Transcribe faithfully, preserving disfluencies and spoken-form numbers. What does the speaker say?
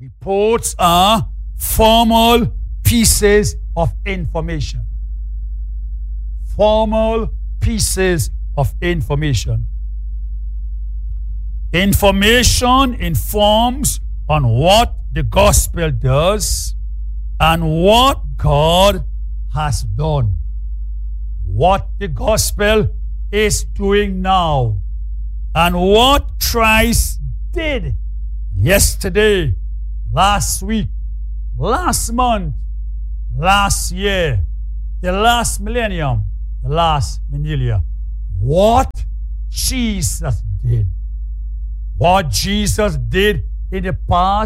Reports are formal pieces of information. Formal pieces of information. Information informs on what the gospel does and what God has done. What the gospel is doing now and what Christ did yesterday, last week, last month, last year, the last millennium, the last millennia. What Jesus did. What Jesus did in the past